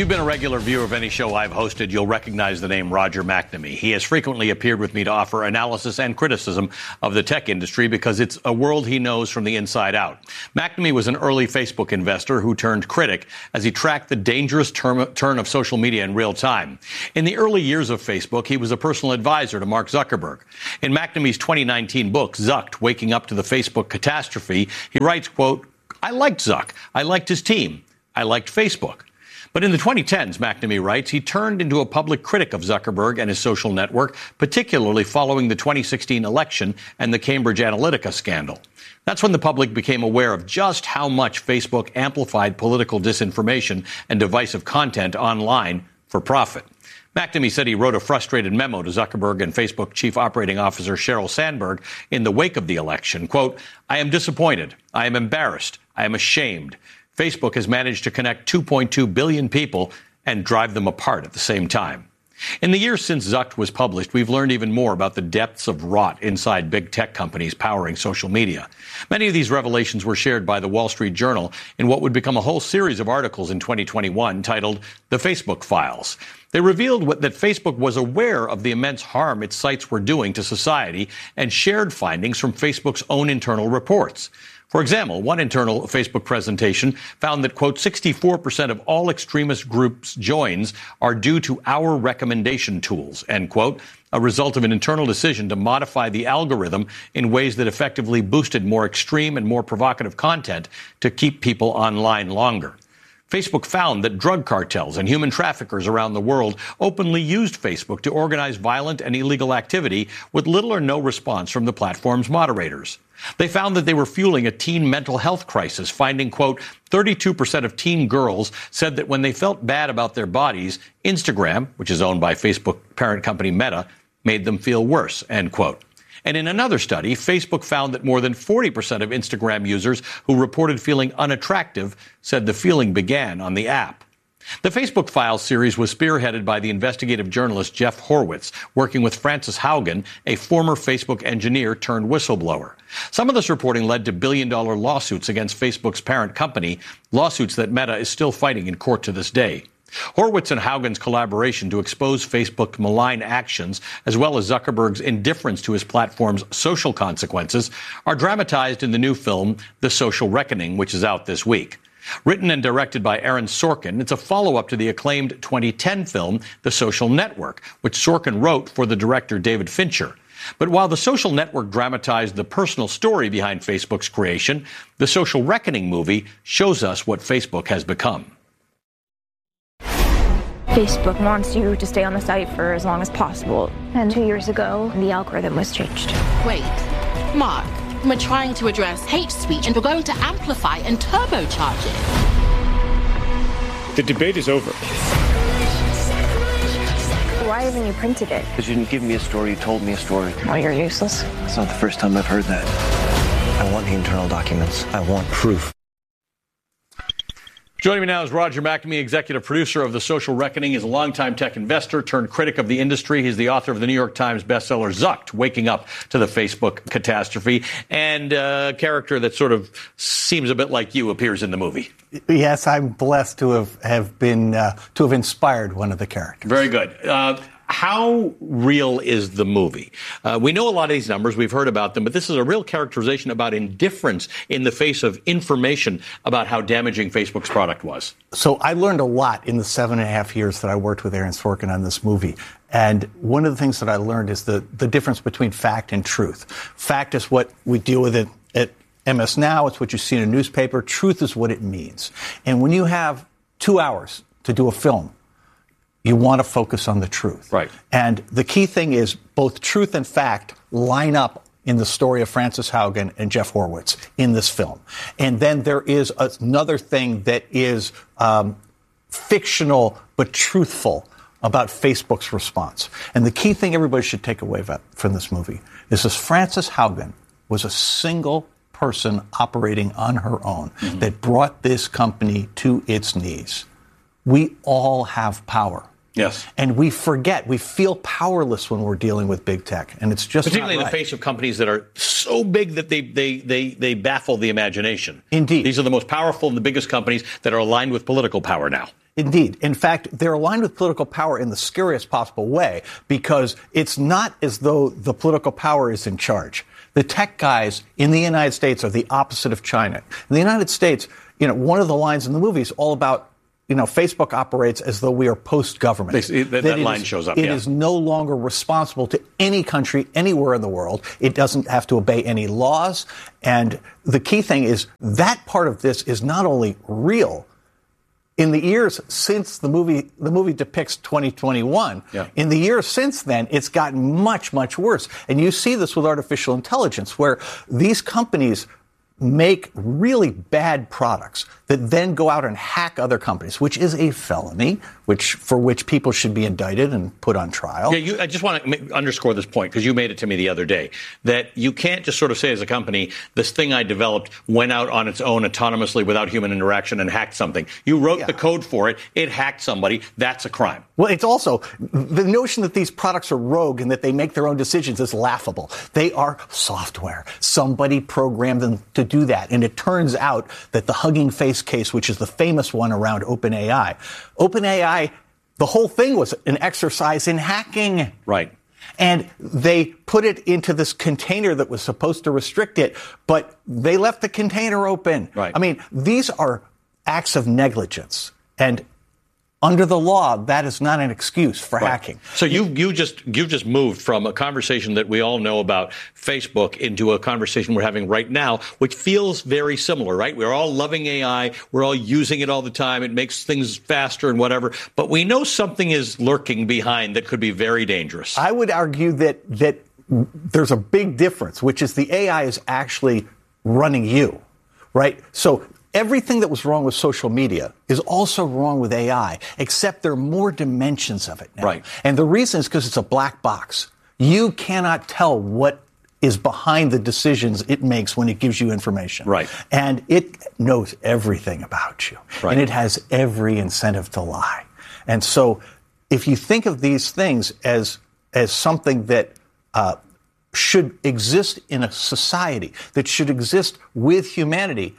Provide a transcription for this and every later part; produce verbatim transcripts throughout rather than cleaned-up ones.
you've been a regular viewer of any show I've hosted, you'll recognize the name Roger McNamee. He has frequently appeared with me to offer analysis and criticism of the tech industry because it's a world he knows from the inside out. McNamee was an early Facebook investor who turned critic as he tracked the dangerous term, turn of social media in real time. In the early years of Facebook, he was a personal advisor to Mark Zuckerberg. In McNamee's twenty nineteen book, Zucked, Waking Up to the Facebook Catastrophe, he writes, quote, "I liked Zuck. I liked his team. I liked Facebook." But in the twenty tens, McNamee writes, he turned into a public critic of Zuckerberg and his social network, particularly following the twenty sixteen election and the Cambridge Analytica scandal. That's when the public became aware of just how much Facebook amplified political disinformation and divisive content online for profit. McNamee said he wrote a frustrated memo to Zuckerberg and Facebook Chief Operating Officer Sheryl Sandberg in the wake of the election. Quote, "I am disappointed. I am embarrassed. I am ashamed. Facebook has managed to connect two point two billion people and drive them apart at the same time." In the years since Zucked was published, we've learned even more about the depths of rot inside big tech companies powering social media. Many of these revelations were shared by the Wall Street Journal in what would become a whole series of articles in twenty twenty-one titled The Facebook Files. They revealed what, that Facebook was aware of the immense harm its sites were doing to society and shared findings from Facebook's own internal reports. For example, one internal Facebook presentation found that, quote, sixty-four percent of all extremist groups' joins are due to our recommendation tools, end quote, a result of an internal decision to modify the algorithm in ways that effectively boosted more extreme and more provocative content to keep people online longer. Facebook found that drug cartels and human traffickers around the world openly used Facebook to organize violent and illegal activity with little or no response from the platform's moderators. They found that they were fueling a teen mental health crisis, finding, quote, thirty-two percent of teen girls said that when they felt bad about their bodies, Instagram, which is owned by Facebook parent company Meta, made them feel worse, end quote. And in another study, Facebook found that more than forty percent of Instagram users who reported feeling unattractive said the feeling began on the app. The Facebook Files series was spearheaded by the investigative journalist Jeff Horwitz, working with Frances Haugen, a former Facebook engineer turned whistleblower. Some of this reporting led to billion-dollar lawsuits against Facebook's parent company, lawsuits that Meta is still fighting in court to this day. Horwitz and Haugen's collaboration to expose Facebook's malign actions, as well as Zuckerberg's indifference to his platform's social consequences, are dramatized in the new film, The Social Reckoning, which is out this week. Written and directed by Aaron Sorkin, it's a follow-up to the acclaimed twenty ten film, The Social Network, which Sorkin wrote for the director David Fincher. But while The Social Network dramatized the personal story behind Facebook's creation, The Social Reckoning movie shows us what Facebook has become. Facebook wants you to stay on the site for as long as possible. And two years ago, the algorithm was changed. Wait, Mark, we're trying to address hate speech and we're going to amplify and turbocharge it. The debate is over. Why haven't you printed it? Because you didn't give me a story, you told me a story. Oh, you're useless. It's not the first time I've heard that. I want the internal documents. I want proof. Joining me now is Roger McNamee, executive producer of The Social Reckoning. He's a longtime tech investor turned critic of the industry. He's the author of the New York Times bestseller Zucked, Waking Up to the Facebook Catastrophe, and a character that sort of seems a bit like you appears in the movie. Yes, I'm blessed to have, have been uh, to have inspired one of the characters. Very good. Uh, How real is the movie? Uh, we know a lot of these numbers. We've heard about them. But this is a real characterization about indifference in the face of information about how damaging Facebook's product was. So I learned a lot in the seven and a half years that I worked with Aaron Sorkin on this movie. And one of the things that I learned is the, the difference between fact and truth. Fact is what we deal with it at M S Now. It's what you see in a newspaper. Truth is what it means. And when you have two hours to do a film, you want to focus on the truth. Right. And the key thing is both truth and fact line up in the story of Frances Haugen and Jeff Horwitz in this film. And then there is another thing that is um, fictional but truthful about Facebook's response. And the key thing everybody should take away from this movie is this: Frances Haugen was a single person operating on her own mm-hmm. that brought this company to its knees. We all have power Yes. And we forget, we feel powerless when we're dealing with big tech. And it's just particularly not in right. the face of companies that are so big that they, they, they, they baffle the imagination. Indeed. These are the most powerful and the biggest companies that are aligned with political power now. Indeed. In fact, they're aligned with political power in the scariest possible way, because it's not as though the political power is in charge. The tech guys in the United States are the opposite of China. In the United States, you know, one of the lines in the movie is all about, you know, Facebook operates as though we are post-government. They, that, that, that line is, shows up. It yeah. is no longer responsible to any country anywhere in the world. It doesn't have to obey any laws. And the key thing is that part of this is not only real. In the years since the movie, the movie depicts twenty twenty-one. Yeah. In the years since then, it's gotten much, much worse. And you see this with artificial intelligence, where these companies make really bad products that then go out and hack other companies, which is a felony, which for which people should be indicted and put on trial. Yeah, you, I just want to underscore this point, because you made it to me the other day, that you can't just sort of say as a company, this thing I developed went out on its own autonomously without human interaction and hacked something. You wrote Yeah. the code for it. It hacked somebody. That's a crime. Well, it's also the notion that these products are rogue and that they make their own decisions is laughable. They are software. Somebody programmed them to do that. And it turns out that the Hugging Face case, which is the famous one around OpenAI, OpenAI, the whole thing was an exercise in hacking. Right. And they put it into this container that was supposed to restrict it, but they left the container open. Right. I mean, these are acts of negligence. And under the law, that is not an excuse for Right. hacking. So you you just you just moved from a conversation that we all know about Facebook into a conversation we're having right now, which feels very similar, right? We're all loving A I. We're all using it all the time. It makes things faster and whatever. But we know something is lurking behind that could be very dangerous. I would argue that that there's a big difference, which is the A I is actually running you, right? So everything that was wrong with social media is also wrong with A I, except there are more dimensions of it now. Right. And the reason is because it's a black box. You cannot tell what is behind the decisions it makes when it gives you information. Right. And it knows everything about you. Right. And it has every incentive to lie. And so if you think of these things as, as something that uh, should exist in a society, that should exist with humanity,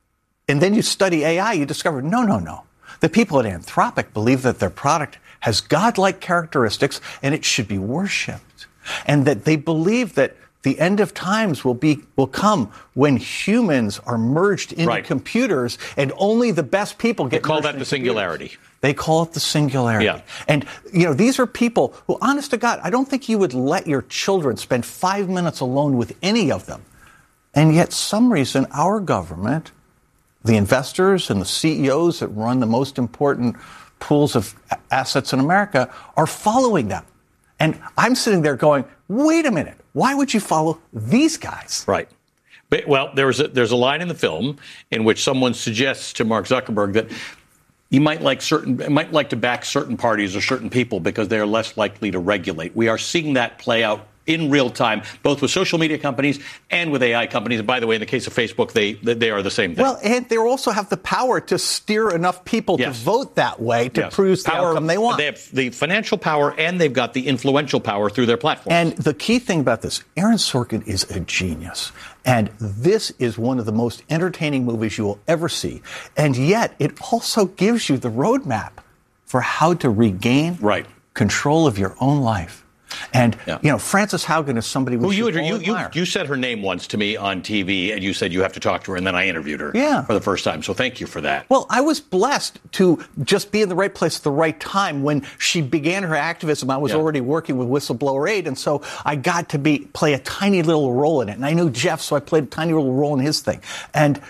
and then you study A I, you discover, no, no, no. The people at Anthropic believe that their product has godlike characteristics and it should be worshipped. And that they believe that the end of times will be will come when humans are merged into Right. computers and only the best people get They call merged that into the singularity. computers. They call it the singularity. Yeah. And, you know, these are people who, honest to God, I don't think you would let your children spend five minutes alone with any of them. And yet, some reason, our government, the investors and the C E Os that run the most important pools of assets in America are following them. And I'm sitting there going, wait a minute, why would you follow these guys? Right. But, well, there's a, there's a line in the film in which someone suggests to Mark Zuckerberg that you might like certain might like to back certain parties or certain people because they are less likely to regulate. We are seeing that play out in real time, both with social media companies and with A I companies. And by the way, in the case of Facebook, they they are the same thing. Well, and they also have the power to steer enough people Yes. to vote that way to Yes. produce the Power- outcome they want. They have the financial power and they've got the influential power through their platforms. And the key thing about this, Aaron Sorkin is a genius. And this is one of the most entertaining movies you will ever see. And yet, it also gives you the roadmap for how to regain Right. control of your own life. And, Yeah. you know, Frances Haugen is somebody we Who you, should all you, you, admire. you said her name once to me on T V, and you said you have to talk to her, and then I interviewed her Yeah. for the first time. So thank you for that. Well, I was blessed to just be in the right place at the right time. When she began her activism, I was Yeah. already working with Whistleblower Aid, and so I got to be play a tiny little role in it. And I knew Jeff, so I played a tiny little role in his thing. And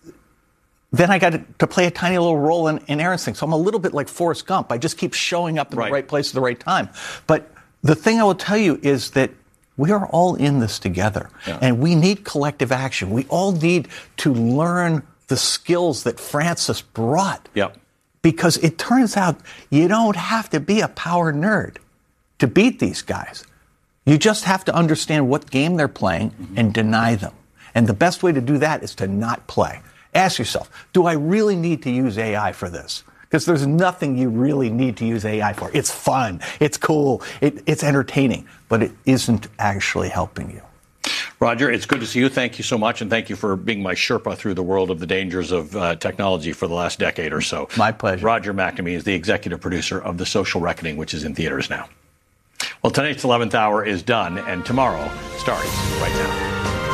then I got to, to play a tiny little role in, in Aaron's thing. So I'm a little bit like Forrest Gump. I just keep showing up in Right. the right place at the right time. But the thing I will tell you is that we are all in this together, Yeah. and we need collective action. We all need to learn the skills that Frances brought. Yep. Because it turns out you don't have to be a power nerd to beat these guys. You just have to understand what game they're playing Mm-hmm. and deny them. And the best way to do that is to not play. Ask yourself, do I really need to use A I for this? Because there's nothing you really need to use A I for. It's fun. It's cool. It, it's entertaining. But it isn't actually helping you. Roger, it's good to see you. Thank you so much. And thank you for being my Sherpa through the world of the dangers of uh, technology for the last decade or so. My pleasure. Roger McNamee is the executive producer of The Social Reckoning, which is in theaters now. Well, tonight's eleventh hour is done, and tomorrow starts right now.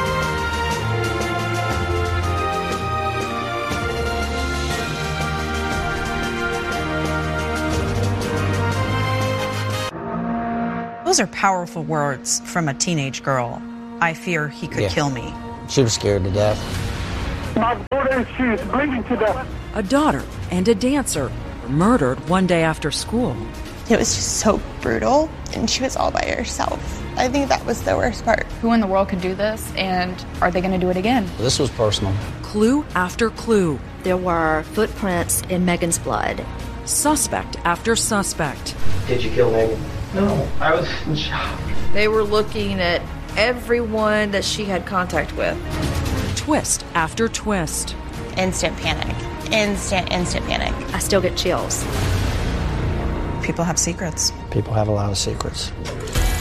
Those are powerful words from a teenage girl. I fear he could yeah. kill me. She was scared to death. My daughter, she is bleeding to death. A daughter and a dancer murdered one day after school. It was just so brutal, and she was all by herself. I think that was the worst part. Who in the world could do this, and are they going to do it again? This was personal. Clue after clue. There were footprints in Megan's blood. Suspect after suspect. Did you kill Megan? No, I was in shock. They were looking at everyone that she had contact with. Twist after twist. Instant panic. Instant, instant panic. I still get chills. People have secrets. People have a lot of secrets.